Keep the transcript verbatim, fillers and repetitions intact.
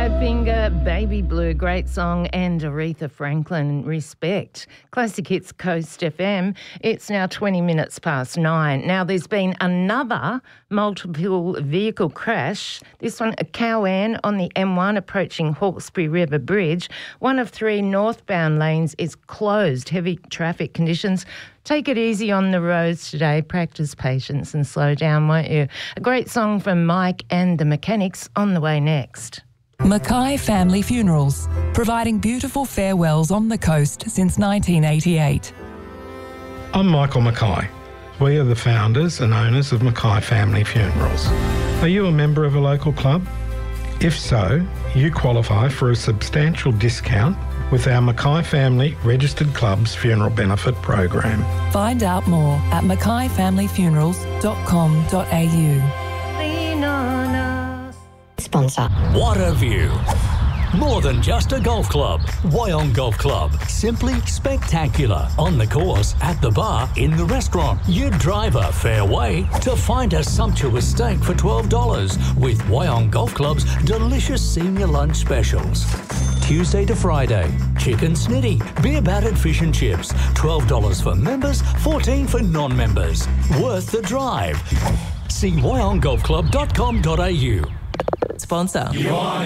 Badfinger, Baby Blue, great song, and Aretha Franklin, Respect. Classic Hits Coast F M. It's now twenty minutes past nine. Now, there's been another multiple vehicle crash. This one at Cowan on the M one approaching Hawkesbury River Bridge. One of three northbound lanes is closed. Heavy traffic conditions. Take it easy on the roads today. Practice patience and slow down, won't you? A great song from Mike and the Mechanics on the way next. Mackay Family Funerals, providing beautiful farewells on the coast since nineteen eighty-eight. I'm Michael Mackay. We are the founders and owners of Mackay Family Funerals. Are you a member of a local club? If so, you qualify for a substantial discount with our Mackay Family Registered Clubs Funeral Benefit Program. Find out more at mackay family funerals dot com dot a u. Lean on us. Sponsor. What a view. More than just a golf club. Wyong Golf Club. Simply spectacular. On the course, at the bar, in the restaurant. You drive a fair way to find a sumptuous steak for twelve dollars with Wyong Golf Club's delicious senior lunch specials. Tuesday to Friday. Chicken snitty, beer battered fish and chips. twelve dollars for members, fourteen dollars for non-members. Worth the drive. See wyong golf club dot com dot a u. Sponsor.